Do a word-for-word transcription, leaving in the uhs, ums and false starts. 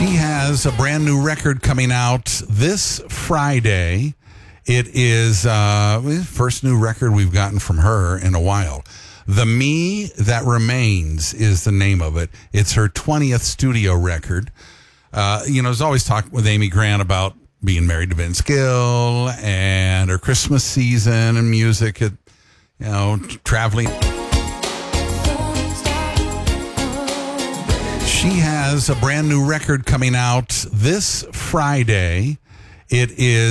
She has a brand new record coming out this Friday. It is uh first new record we've gotten from her in a while. The Me That Remains is the name of it. It's her twentieth studio record. Uh, you know, there's always talk with Amy Grant about being married to Vince Gill and her Christmas season and music, at, you know, traveling. She has a brand new record coming out this Friday. It is